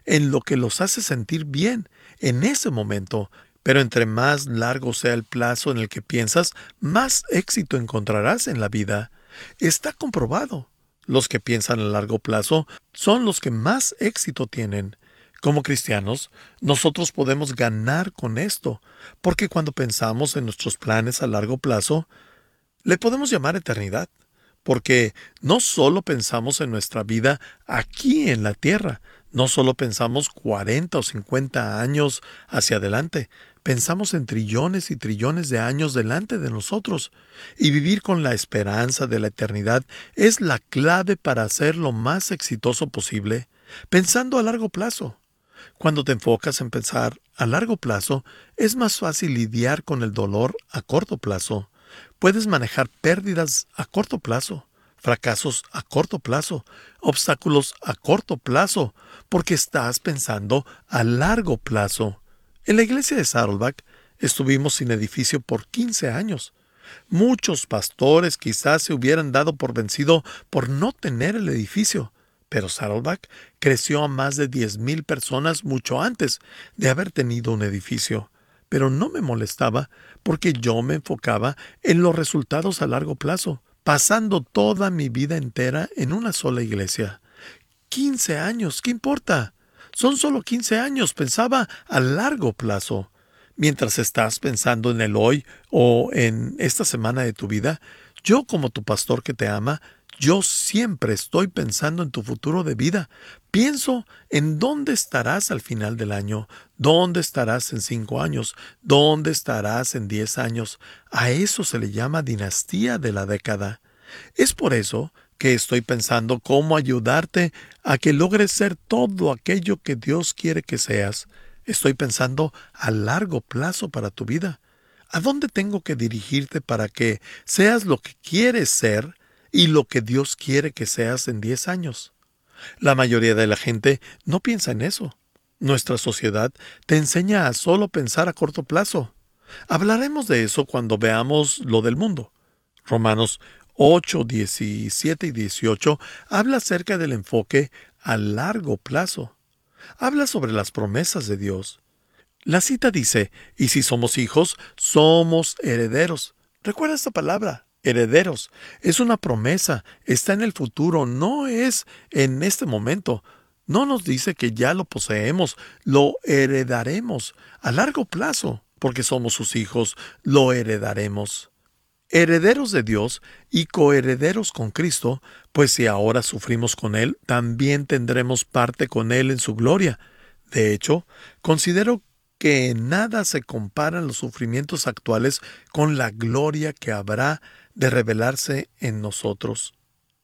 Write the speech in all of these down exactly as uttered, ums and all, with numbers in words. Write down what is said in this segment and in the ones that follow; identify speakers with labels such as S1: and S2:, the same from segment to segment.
S1: en lo que los hace sentir bien en ese momento. Pero entre más largo sea el plazo en el que piensas, más éxito encontrarás en la vida. Está comprobado. Los que piensan a largo plazo son los que más éxito tienen. Como cristianos, nosotros podemos ganar con esto, porque cuando pensamos en nuestros planes a largo plazo, le podemos llamar eternidad, porque no solo pensamos en nuestra vida aquí en la tierra, no solo pensamos cuarenta o cincuenta años hacia adelante, pensamos en trillones y trillones de años delante de nosotros, y vivir con la esperanza de la eternidad es la clave para ser lo más exitoso posible, pensando a largo plazo. Cuando te enfocas en pensar a largo plazo, es más fácil lidiar con el dolor a corto plazo. Puedes manejar pérdidas a corto plazo, fracasos a corto plazo, obstáculos a corto plazo, porque estás pensando a largo plazo. En la iglesia de Saddleback estuvimos sin edificio por quince años. Muchos pastores quizás se hubieran dado por vencido por no tener el edificio, pero Saddleback creció a más de diez mil personas mucho antes de haber tenido un edificio. Pero no me molestaba porque yo me enfocaba en los resultados a largo plazo, pasando toda mi vida entera en una sola iglesia. quince años, ¿qué importa? Son solo quince años, pensaba a largo plazo. Mientras estás pensando en el hoy o en esta semana de tu vida, yo como tu pastor que te ama, yo siempre estoy pensando en tu futuro de vida. Pienso en dónde estarás al final del año, dónde estarás en cinco años, dónde estarás en diez años. A eso se le llama dinastía de la década. Es por eso que estoy pensando cómo ayudarte a que logres ser todo aquello que Dios quiere que seas. Estoy pensando a largo plazo para tu vida. ¿A dónde tengo que dirigirte para que seas lo que quieres ser y lo que Dios quiere que seas en diez años? La mayoría de la gente no piensa en eso. Nuestra sociedad te enseña a solo pensar a corto plazo. Hablaremos de eso cuando veamos lo del mundo. Romanos ocho, diecisiete y dieciocho habla acerca del enfoque a largo plazo. Habla sobre las promesas de Dios. La cita dice, y si somos hijos, somos herederos. Recuerda esta palabra, herederos. Es una promesa, está en el futuro, no es en este momento. No nos dice que ya lo poseemos, lo heredaremos a largo plazo, porque somos sus hijos, lo heredaremos. Herederos de Dios y coherederos con Cristo, pues si ahora sufrimos con Él, también tendremos parte con Él en su gloria. De hecho, considero que en nada se comparan los sufrimientos actuales con la gloria que habrá de revelarse en nosotros.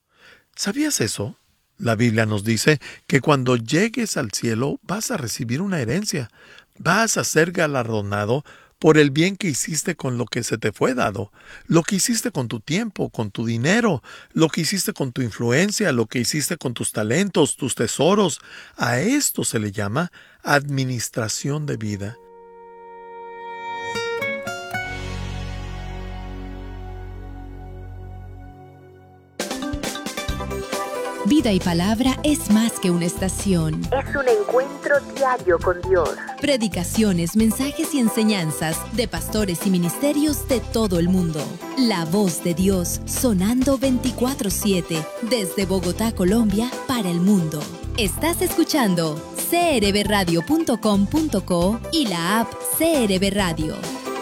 S1: ¿Sabías eso? La Biblia nos dice que cuando llegues al cielo vas a recibir una herencia, vas a ser galardonado por el bien que hiciste con lo que se te fue dado, lo que hiciste con tu tiempo, con tu dinero, lo que hiciste con tu influencia, lo que hiciste con tus talentos, tus tesoros. A esto se le llama administración de vida.
S2: Vida y Palabra es más que una estación.
S3: Es un encuentro diario con Dios.
S2: Predicaciones, mensajes y enseñanzas de pastores y ministerios de todo el mundo. La voz de Dios sonando veinticuatro siete desde Bogotá, Colombia, para el mundo. Estás escuchando c r b radio punto com punto co y la app C R B Radio.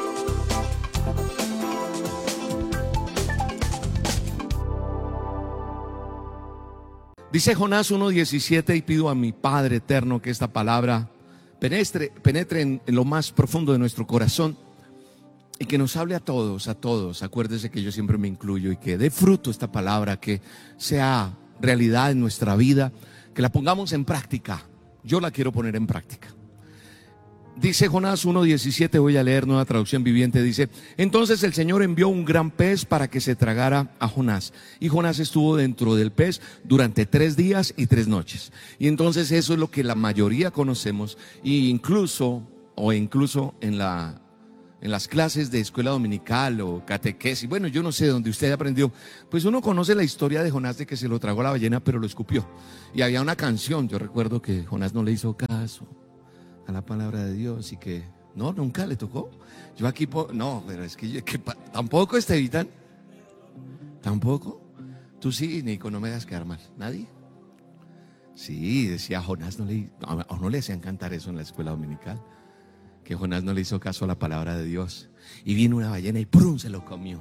S4: Dice Jonás uno diecisiete, y pido a mi Padre eterno que esta palabra penetre, penetre en, en lo más profundo de nuestro corazón y que nos hable a todos, a todos. Acuérdese que yo siempre me incluyo, y que dé fruto esta palabra, que sea realidad en nuestra vida, que la pongamos en práctica. Yo la quiero poner en práctica. Dice Jonás uno diecisiete, voy a leer Nueva Traducción Viviente, dice: entonces el Señor envió un gran pez para que se tragara a Jonás, y Jonás estuvo dentro del pez durante tres días y tres noches. Y entonces eso es lo que la mayoría conocemos, e incluso, o incluso en la en las clases de escuela dominical o catequesis, bueno, yo no sé dónde usted aprendió, pues uno conoce la historia de Jonás, de que se lo tragó la ballena pero lo escupió. Y había una canción, yo recuerdo que Jonás no le hizo caso caso a la palabra de Dios y que no, nunca le tocó. Yo aquí, no, pero es que, yo, que tampoco Estevitan, tampoco. Tú sí, Nico, no me hagas quedar mal. ¿Nadie? Sí, decía Jonás, no le, a no le hacían cantar eso en la escuela dominical, que Jonás no le hizo caso a la palabra de Dios y vino una ballena y ¡prum! Se lo comió.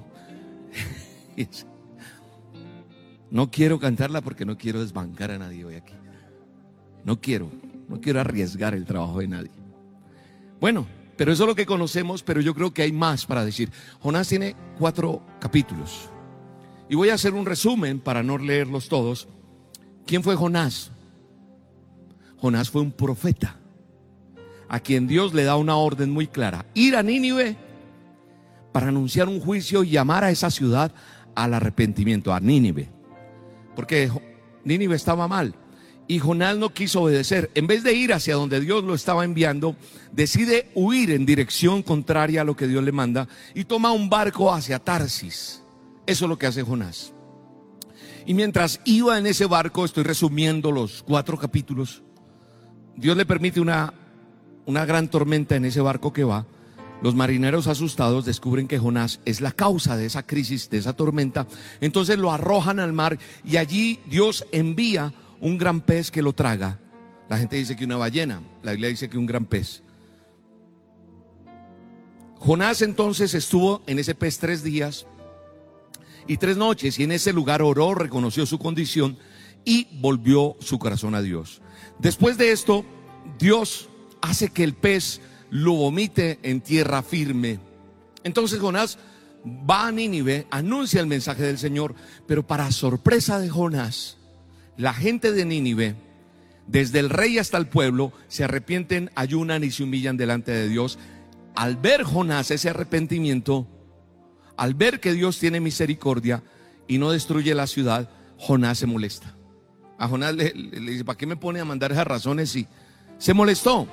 S4: No quiero cantarla porque no quiero desbancar a nadie hoy aquí. No quiero, no quiero arriesgar el trabajo de nadie. Bueno, pero eso es lo que conocemos, pero yo creo que hay más para decir. Jonás tiene cuatro capítulos y voy a hacer un resumen para no leerlos todos. ¿Quién fue Jonás? Jonás fue un profeta a quien Dios le da una orden muy clara: ir a Nínive para anunciar un juicio y llamar a esa ciudad al arrepentimiento, a Nínive, porque Nínive estaba mal y Jonás no quiso obedecer. En vez de ir hacia donde Dios lo estaba enviando, decide huir en dirección contraria a lo que Dios le manda y toma un barco hacia Tarsis. Eso es lo que hace Jonás. Y mientras iba en ese barco, estoy resumiendo los cuatro capítulos, Dios le permite una, una gran tormenta en ese barco que va. Los marineros asustados descubren que Jonás es la causa de esa crisis, de esa tormenta. Entonces lo arrojan al mar y allí Dios envía un gran pez que lo traga. La gente dice que una ballena, la Biblia dice que un gran pez. Jonás entonces estuvo en ese pez tres días y tres noches, y en ese lugar oró, reconoció su condición y volvió su corazón a Dios. Después de esto, Dios hace que el pez lo vomite en tierra firme. Entonces Jonás va a Nínive, anuncia el mensaje del Señor, pero para sorpresa de Jonás, la gente de Nínive, desde el rey hasta el pueblo, se arrepienten, ayunan y se humillan delante de Dios. Al ver Jonás ese arrepentimiento, al ver que Dios tiene misericordia y no destruye la ciudad, Jonás se molesta. A Jonás le, le, le dice: ¿para qué me pone a mandar esas razones? Y se molestó,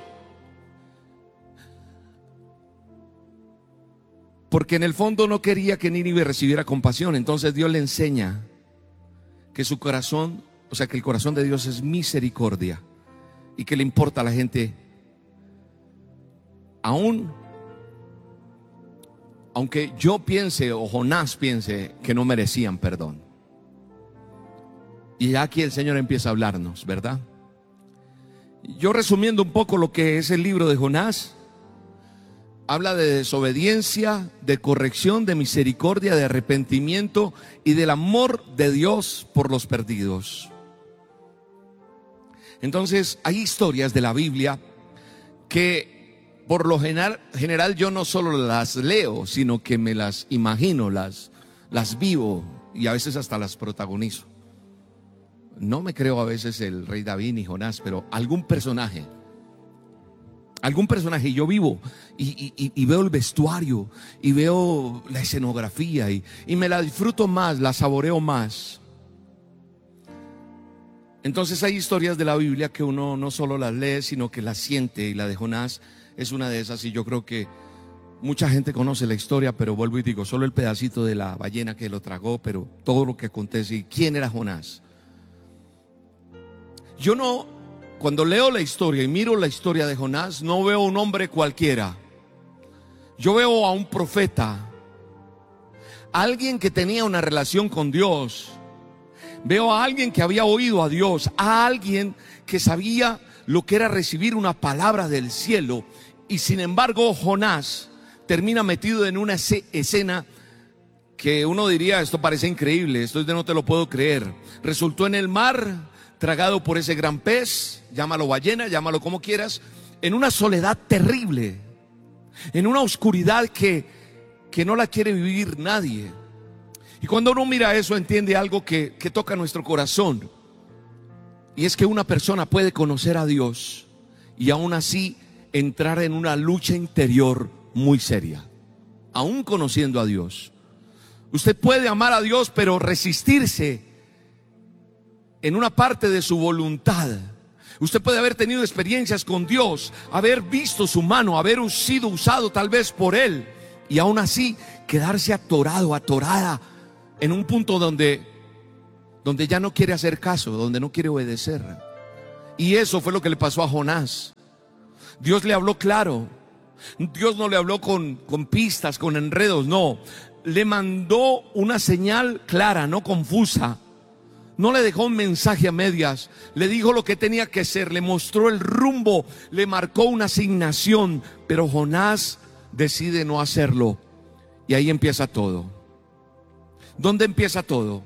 S4: porque en el fondo no quería que Nínive recibiera compasión. Entonces Dios le enseña que su corazón, o sea que el corazón de Dios es misericordia y que le importa a la gente, aún aunque yo piense o Jonás piense que no merecían perdón. Y aquí el Señor empieza a hablarnos, ¿verdad? Yo resumiendo un poco lo que es el libro de Jonás, habla de desobediencia, de corrección, de misericordia, de arrepentimiento y del amor de Dios por los perdidos. Entonces hay historias de la Biblia que por lo general, general yo no solo las leo, sino que me las imagino, las, las vivo y a veces hasta las protagonizo. No me creo a veces el rey David ni Jonás, pero algún personaje, algún personaje yo vivo y, y, y veo el vestuario y veo la escenografía y, y me la disfruto más, la saboreo más. Entonces hay historias de la Biblia que uno no solo las lee, sino que las siente, y la de Jonás es una de esas. Y yo creo que mucha gente conoce la historia, pero vuelvo y digo, solo el pedacito de la ballena que lo tragó, pero todo lo que acontece. ¿Y quién era Jonás? Yo no, cuando leo la historia y miro la historia de Jonás, no veo un hombre cualquiera. Yo veo a un profeta, alguien que tenía una relación con Dios. Veo a alguien que había oído a Dios, a alguien que sabía lo que era recibir una palabra del cielo. Y sin embargo Jonás termina metido en una escena que uno diría: esto parece increíble, esto no te lo puedo creer. Resultó en el mar, tragado por ese gran pez, llámalo ballena, llámalo como quieras, en una soledad terrible, en una oscuridad que, que no la quiere vivir nadie. Y cuando uno mira eso, entiende algo que, que toca nuestro corazón. Y es que una persona puede conocer a Dios y aún así entrar en una lucha interior muy seria, aún conociendo a Dios. Usted puede amar a Dios, pero resistirse en una parte de su voluntad. Usted puede haber tenido experiencias con Dios, haber visto su mano, haber sido usado tal vez por Él, y aún así quedarse atorado, atorada en un punto donde, donde ya no quiere hacer caso, donde no quiere obedecer. Y eso fue lo que le pasó a Jonás. Dios le habló claro. Dios no le habló con, con pistas, con enredos, no. Le mandó una señal clara, no confusa. No le dejó un mensaje a medias. Le dijo lo que tenía que hacer, le mostró el rumbo, le marcó una asignación. Pero Jonás decide no hacerlo. Y ahí empieza todo. ¿Dónde empieza todo?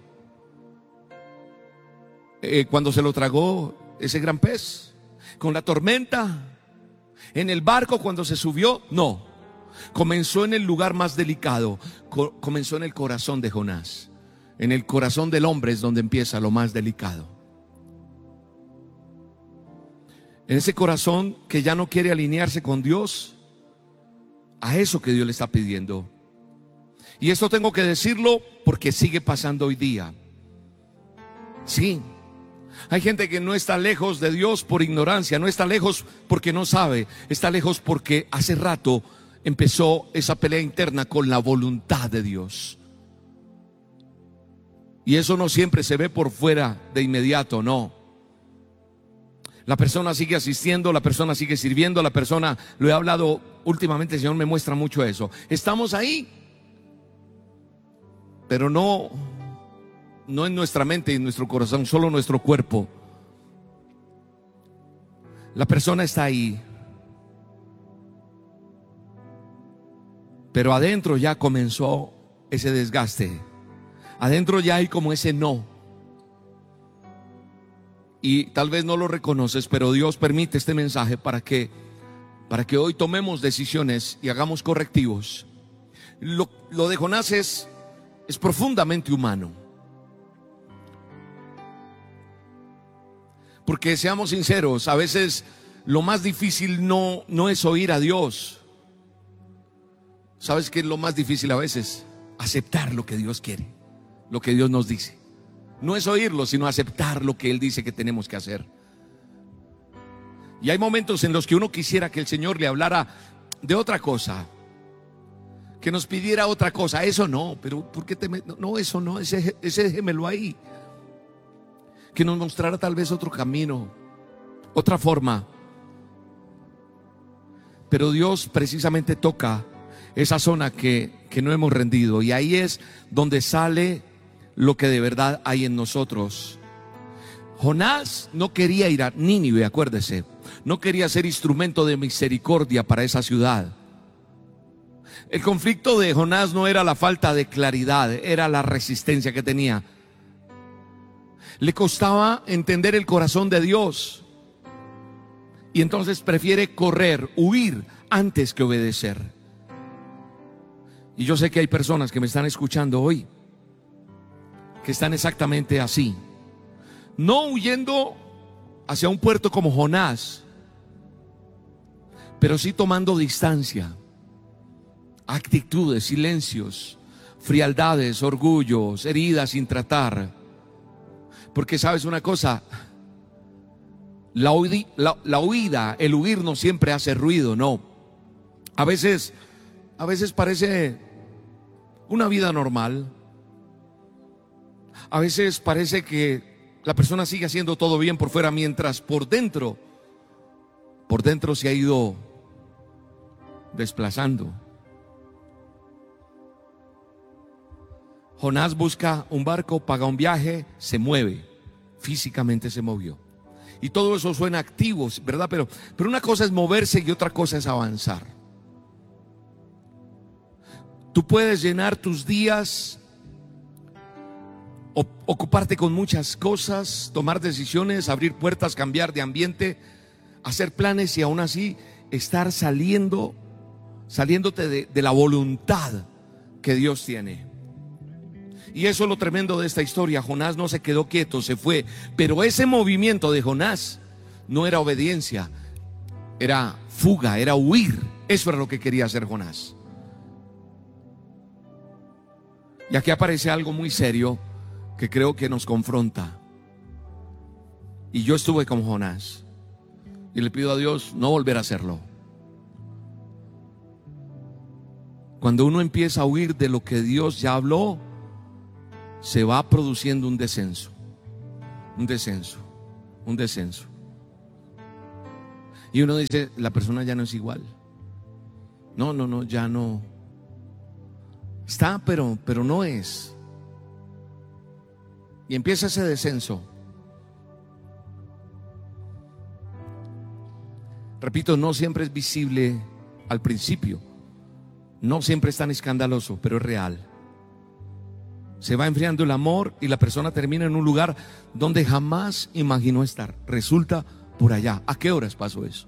S4: Eh, cuando se lo tragó ese gran pez, con la tormenta, en el barco cuando se subió. No, comenzó en el lugar más delicado. Co- comenzó en el corazón de Jonás. En el corazón del hombre es donde empieza lo más delicado. En ese corazón que ya no quiere alinearse con Dios, a eso que Dios le está pidiendo. Y esto tengo que decirlo porque sigue pasando hoy día. Sí, hay gente que no está lejos de Dios por ignorancia, no está lejos porque no sabe, está lejos porque hace rato empezó esa pelea interna con la voluntad de Dios. Y eso no siempre se ve por fuera de inmediato, no. La persona sigue asistiendo, la persona sigue sirviendo, la persona, lo he hablado últimamente, el Señor me muestra mucho eso. Estamos ahí, pero no, no en nuestra mente y en nuestro corazón, solo nuestro cuerpo. La persona está ahí, pero adentro ya comenzó ese desgaste. Adentro ya hay como ese no. Y tal vez no lo reconoces, pero Dios permite este mensaje para que, para que hoy tomemos decisiones y hagamos correctivos. Lo, lo de Jonás es, es profundamente humano. Porque seamos sinceros, a veces lo más difícil no, no es oír a Dios. ¿Sabes qué es lo más difícil a veces? Aceptar lo que Dios quiere, lo que Dios nos dice. No es oírlo, sino aceptar lo que Él dice que tenemos que hacer. Y hay momentos en los que uno quisiera que el Señor le hablara de otra cosa, que nos pidiera otra cosa. Eso no, pero ¿por qué te met... No, eso no, ese, ese déjemelo ahí. Que nos mostrara tal vez otro camino, otra forma. Pero Dios precisamente toca esa zona que, que no hemos rendido. Y ahí es donde sale lo que de verdad hay en nosotros. Jonás no quería ir a Nínive, acuérdese. No quería ser instrumento de misericordia para esa ciudad. El conflicto de Jonás no era la falta de claridad, era la resistencia que tenía. Le costaba entender el corazón de Dios. Y entonces prefiere correr, huir antes que obedecer. Y yo sé que hay personas que me están escuchando hoy que están exactamente así, no huyendo hacia un puerto como Jonás, pero sí tomando distancia, actitudes, silencios, frialdades, orgullos, heridas sin tratar. Porque sabes una cosa, la, huida, la, la huida, el huir no siempre hace ruido, no. A veces, a veces parece una vida normal. A veces parece que la persona sigue haciendo todo bien por fuera, mientras por dentro, por dentro se ha ido desplazando. Jonás busca un barco, paga un viaje, se mueve, físicamente se movió. Y todo eso suena activo, ¿verdad? Pero, pero una cosa es moverse y otra cosa es avanzar. Tú puedes llenar tus días, ocuparte con muchas cosas, tomar decisiones, abrir puertas, cambiar de ambiente, hacer planes y aún así estar saliendo, saliéndote de, de la voluntad que Dios tiene. Y eso es lo tremendo de esta historia. Jonás no se quedó quieto, se fue. Pero ese movimiento de Jonás no era obediencia, era fuga, era huir. Eso era lo que quería hacer Jonás. Y aquí aparece algo muy serio que creo que nos confronta. Y yo estuve con Jonás y le pido a Dios no volver a hacerlo. Cuando uno empieza a huir de lo que Dios ya habló, se va produciendo un descenso, un descenso, un descenso. Y uno dice, la persona ya no es igual. No, no, no, ya no. Está, pero, pero no es. Y empieza ese descenso. Repito, no siempre es visible al principio. No siempre es tan escandaloso, pero es real. Se va enfriando el amor y la persona termina en un lugar donde jamás imaginó estar. Resulta por allá. ¿A qué horas pasó eso?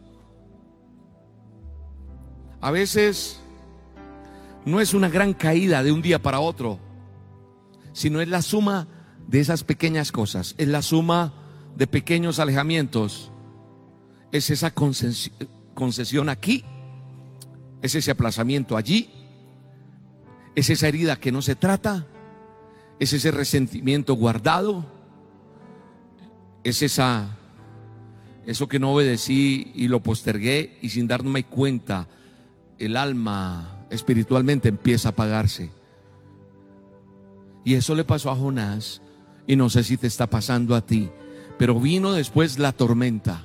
S4: A veces no es una gran caída de un día para otro, sino es la suma de esas pequeñas cosas. Es la suma de pequeños alejamientos. Es esa concesión aquí. Es ese aplazamiento allí. Es esa herida que no se trata. Es ese resentimiento guardado. Es esa, eso que no obedecí y lo postergué, y sin darme cuenta, el alma espiritualmente empieza a apagarse. Y eso le pasó a Jonás, y no sé si te está pasando a ti. Pero vino después la tormenta.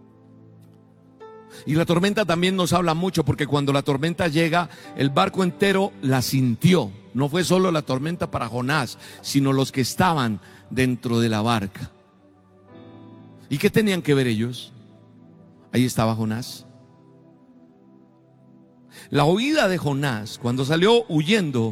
S4: Y la tormenta también nos habla mucho, porque cuando la tormenta llega, el barco entero la sintió. No fue solo la tormenta para Jonás, sino los que estaban dentro de la barca. ¿Y qué tenían que ver ellos? Ahí estaba Jonás. La huida de Jonás, cuando salió huyendo,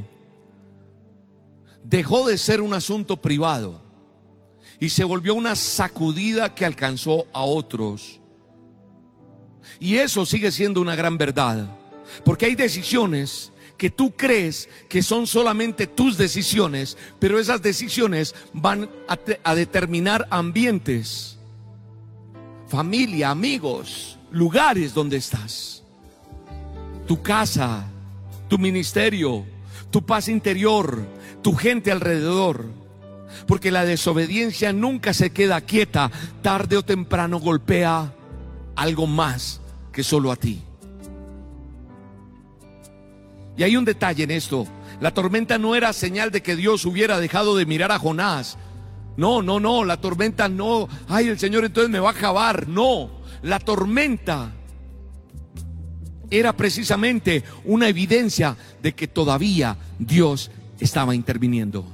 S4: dejó de ser un asunto privado y se volvió una sacudida que alcanzó a otros. Y eso sigue siendo una gran verdad, porque hay decisiones que tú crees que son solamente tus decisiones, pero esas decisiones van a, te, a determinar ambientes, familia, amigos, lugares donde estás, tu casa, tu ministerio, tu paz interior, tu gente alrededor. Porque la desobediencia nunca se queda quieta, tarde o temprano golpea algo más que solo a ti. Y hay un detalle en esto: la tormenta no era señal de que Dios hubiera dejado de mirar a Jonás. No, no, no, la tormenta no, ay, el Señor entonces me va a acabar. No, la tormenta era precisamente una evidencia de que todavía Dios estaba interviniendo.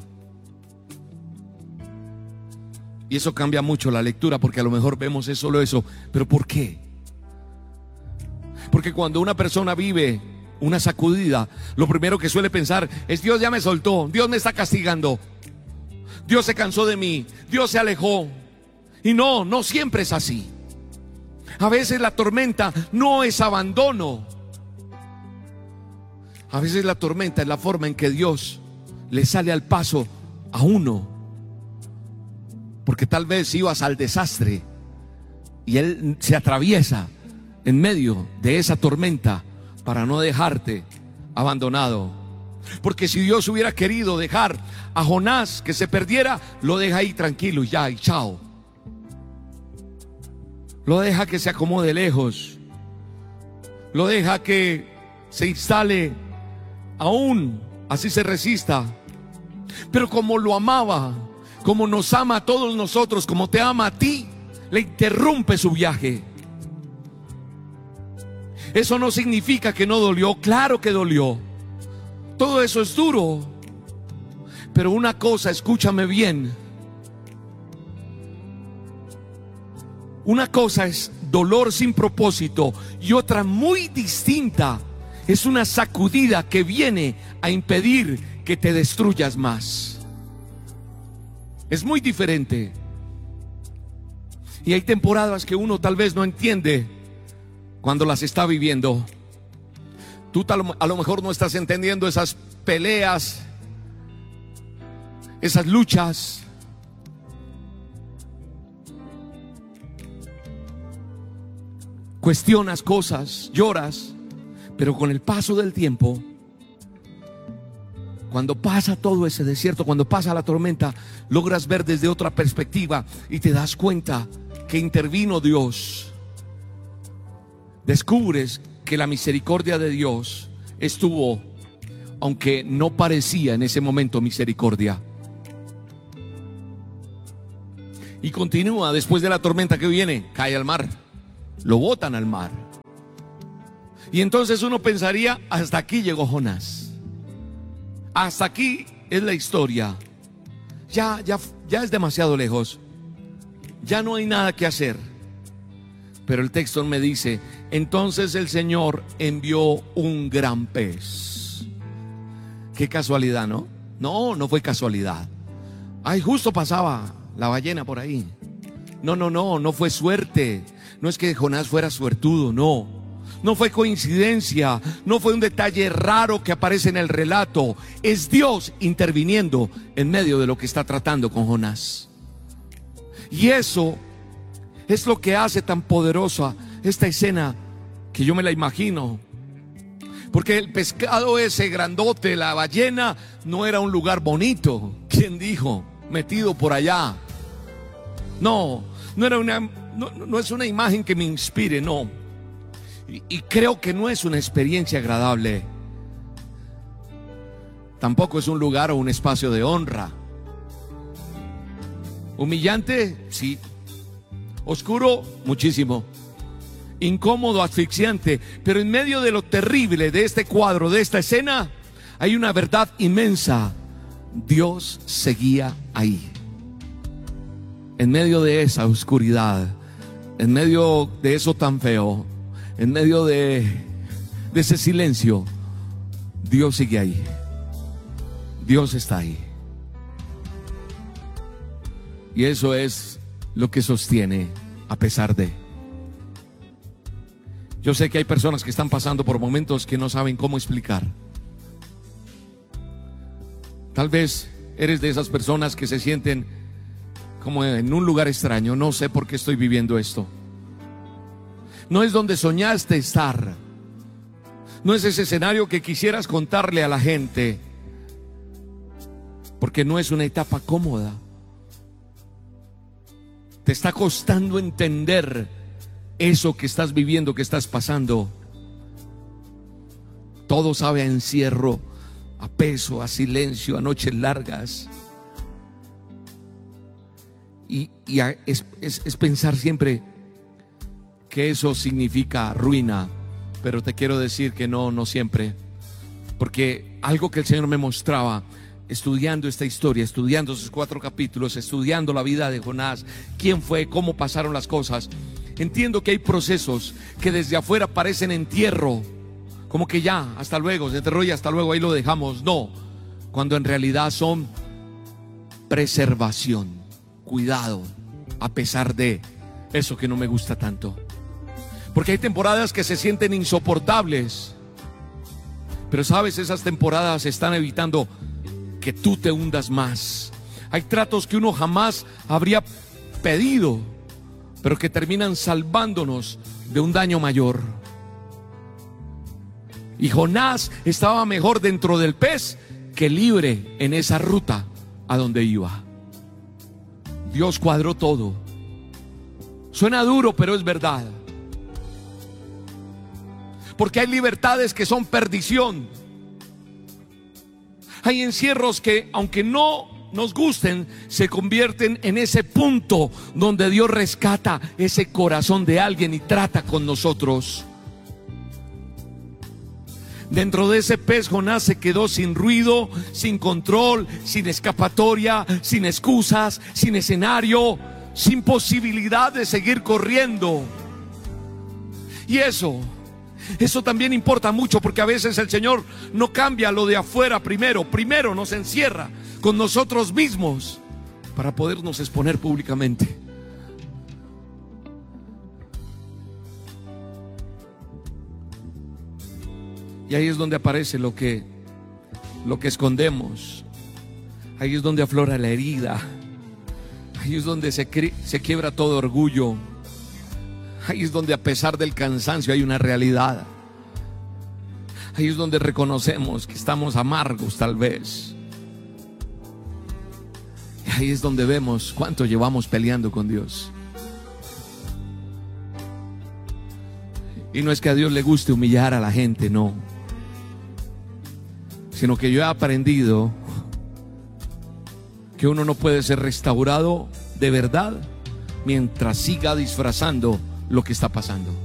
S4: Y eso cambia mucho la lectura, porque a lo mejor vemos es solo eso. ¿Pero por qué? Porque cuando una persona vive una sacudida, lo primero que suele pensar es: Dios ya me soltó, Dios me está castigando, Dios se cansó de mí, Dios se alejó. Y no, no siempre es así. A veces la tormenta no es abandono. A veces la tormenta es la forma en que Dios le sale al paso a uno. Porque tal vez ibas al desastre y Él se atraviesa en medio de esa tormenta para no dejarte abandonado. Porque si Dios hubiera querido dejar a Jonás que se perdiera, lo deja ahí tranquilo y ya, y chao. Lo deja que se acomode lejos. Lo deja que se instale, aún así se resista. Pero como lo amaba, como nos ama a todos nosotros, como te ama a ti, le interrumpe su viaje. Eso no significa que no dolió. Claro que dolió. Todo eso es duro. Pero una cosa, escúchame bien. Una cosa es dolor sin propósito, y otra muy distinta es una sacudida que viene a impedir que te destruyas más. Es muy diferente. Y hay temporadas que uno tal vez no entiende cuando las está viviendo. Tú a lo mejor no estás entendiendo esas peleas, esas luchas. Cuestionas cosas, lloras, pero con el paso del tiempo, cuando pasa todo ese desierto, cuando pasa la tormenta, logras ver desde otra perspectiva y te das cuenta que intervino Dios. Descubres que la misericordia de Dios estuvo, aunque no parecía en ese momento misericordia. Y continúa después de la tormenta que viene, cae al mar. lo botan al mar. Y entonces uno pensaría, hasta aquí llegó Jonás, hasta aquí es la historia, ya, ya, ya es demasiado lejos, ya no hay nada que hacer. Pero el texto me dice, entonces el Señor envió un gran pez. Qué casualidad, ¿no? No, no fue casualidad. Ay, justo pasaba la ballena por ahí. No, no, no, no fue suerte. No es que Jonás fuera suertudo, no. No fue coincidencia, no fue un detalle raro que aparece en el relato. Es Dios interviniendo en medio de lo que está tratando con Jonás. Y eso es lo que hace tan poderosa esta escena, que yo me la imagino. Porque el pescado ese grandote, la ballena, no era un lugar bonito. ¿Quién dijo? Metido por allá. No, no era una, no, no es una imagen que me inspire, no. Y, y creo que no es una experiencia agradable. Tampoco es un lugar o un espacio de honra. Humillante, sí. Oscuro, muchísimo. Incómodo, asfixiante. Pero en medio de lo terrible de este cuadro, de esta escena, hay una verdad inmensa. Dios seguía ahí. En medio de esa oscuridad, en medio de eso tan feo, en medio de, de ese silencio, Dios sigue ahí. Dios está ahí. Y eso es lo que sostiene a pesar de. Yo sé que hay personas que están pasando por momentos que no saben cómo explicar. Tal vez eres de esas personas que se sienten como en un lugar extraño. No sé por qué estoy viviendo esto. No es donde soñaste estar. No es ese escenario que quisieras contarle a la gente, porque no es una etapa cómoda. Te está costando entender eso que estás viviendo, que estás pasando. Todo sabe a encierro, a peso, a silencio, a noches largas. Y, y a, es, es, es pensar siempre que eso significa ruina. Pero te quiero decir que no, no siempre. Porque algo que el Señor me mostraba estudiando esta historia, estudiando esos cuatro capítulos, estudiando la vida de Jonás, quién fue, cómo pasaron las cosas, entiendo que hay procesos que desde afuera parecen entierro, como que ya, hasta luego, se enterró y hasta luego, ahí lo dejamos. No, cuando en realidad son preservación, cuidado, a pesar de eso que no me gusta tanto. Porque hay temporadas que se sienten insoportables, pero sabes, esas temporadas están evitando que tú te hundas más. Hay tratos que uno jamás habría pedido, pero que terminan salvándonos de un daño mayor. Y Jonás estaba mejor dentro del pez que libre en esa ruta a donde iba. Dios cuadró todo. Suena duro, pero es verdad. Porque hay libertades que son perdición. Hay encierros que, aunque no nos gusten, se convierten en ese punto donde Dios rescata ese corazón de alguien y trata con nosotros. Dentro de ese pez, Jonás se quedó sin ruido, sin control, sin escapatoria, sin excusas, sin escenario, sin posibilidad de seguir corriendo. Y eso Eso también importa mucho, porque a veces el Señor no cambia lo de afuera primero. Primero nos encierra con nosotros mismos para podernos exponer públicamente. Y ahí es donde aparece lo que, lo que escondemos. Ahí es donde aflora la herida. Ahí es donde se, se quiebra todo orgullo. Ahí es donde, a pesar del cansancio, hay una realidad. Ahí es donde reconocemos que estamos amargos tal vez. Y ahí es donde vemos cuánto llevamos peleando con Dios. Y no es que a Dios le guste humillar a la gente, no. Sino que yo he aprendido que uno no puede ser restaurado de verdad mientras siga disfrazando lo que está pasando.